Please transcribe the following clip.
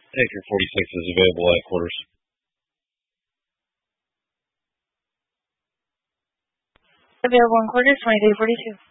Taker 46 is available at quarters. Available in quarters, 2342.